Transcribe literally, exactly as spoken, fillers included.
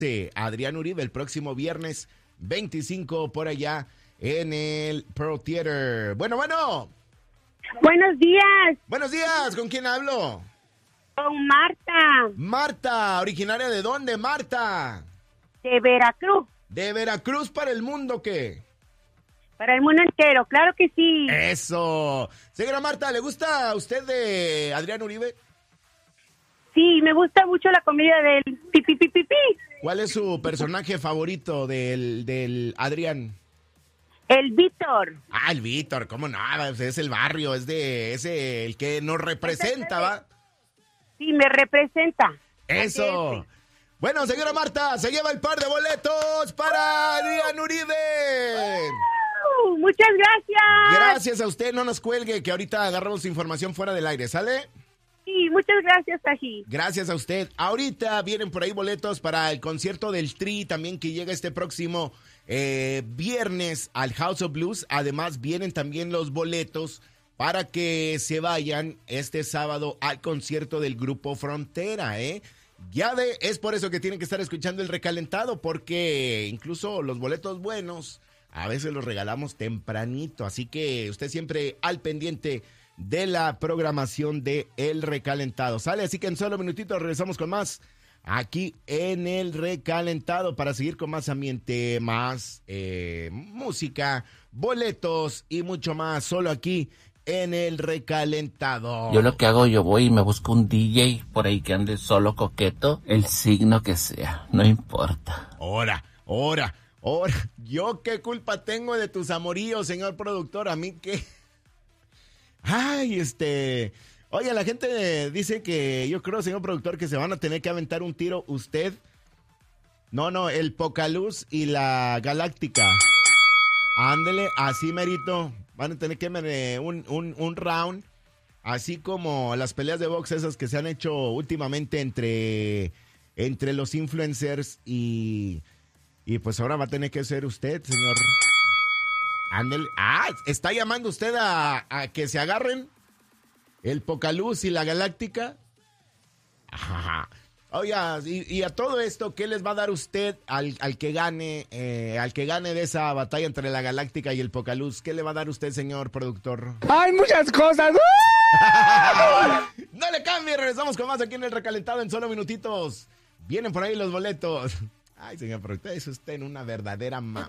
Adrián Uribe el próximo viernes veinticinco por allá en el Pearl Theater. Bueno, bueno. Buenos días. Buenos días, ¿con quién hablo? Con Marta. Marta, ¿originaria de dónde, Marta? De Veracruz. ¿De Veracruz para el mundo qué? Para el mundo entero, claro que sí. Eso. Señora Marta, ¿le gusta a usted de Adrián Uribe? Sí, me gusta mucho la comedia del pipi pipi pipi. ¿Cuál es su personaje favorito del, del Adrián? El Víctor. Ah, el Víctor, ¿cómo no? Es el barrio, es de ese el que nos representa, ¿va? Sí, me representa. Eso. Bueno, señora Marta, se lleva el par de boletos para Adrián Uribe. Uh, muchas gracias. Gracias a usted, no nos cuelgue, que ahorita agarramos información fuera del aire, ¿sale? Sí, muchas gracias, Taji. Gracias a usted. Ahorita vienen por ahí boletos para el concierto del Tri, también que llega este próximo eh, viernes al House of Blues. Además, vienen también los boletos para que se vayan este sábado al concierto del Grupo Frontera, ¿eh? Ya ve, es por eso que tienen que estar escuchando el recalentado, porque incluso los boletos buenos a veces los regalamos tempranito. Así que usted siempre al pendiente de la programación de El Recalentado. Sale, así que en solo minutitos regresamos con más aquí en El Recalentado para seguir con más ambiente, más eh, música, boletos y mucho más, solo aquí en El Recalentado. Yo lo que hago, yo voy y me busco un D J por ahí que ande solo coqueto, el signo que sea, no importa. Ahora, ahora, ahora, ¿yo qué culpa tengo de tus amoríos, señor productor? A mí qué... Ay, este... Oye, la gente dice que yo creo, señor productor, que se van a tener que aventar un tiro usted. No, no, el Pocaluz y la Galáctica. Ándele, así merito. Van a tener que eh, un, un, un round, así como las peleas de box esas que se han hecho últimamente entre, entre los influencers y, y pues ahora va a tener que ser usted, señor. Ándele. Ah, ¿está llamando usted a, a que se agarren el Pocaluz y la Galáctica? Ajá. Oiga, y, y a todo esto, ¿qué les va a dar usted al, al que gane, eh, al que gane de esa batalla entre la Galáctica y el Pocaluz? ¿Qué le va a dar usted, señor productor? ¡Hay muchas cosas! No le cambie, regresamos con más aquí en El Recalentado en solo minutitos. Vienen por ahí los boletos. Ay, señor productor, es usted en una verdadera mamá.